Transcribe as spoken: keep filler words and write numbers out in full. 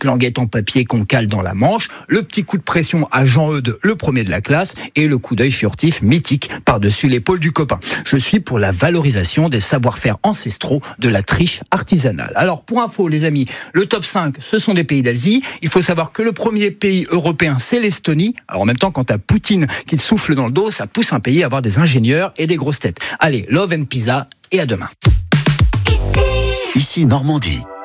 languette en papier qu'on cale dans la manche, le petit coup de pression à Jean-Eudes, le premier de la classe, et le coup d'œil furtif mythique par-dessus l'épaule du copain. Je suis pour la valorisation des savoir-faire ancestraux de la triche artisanale. Alors, pour info, les amis, le top cinq, ce sont des pays d'Asie. Il faut savoir que le premier pays européen, c'est l'Estonie. Alors, en même temps, quand t'as Poutine qui te souffle dans le dos, ça pousse un pays à avoir des ingénieurs et des grosses têtes. Allez, love and pizza, et à demain. Ici Normandie.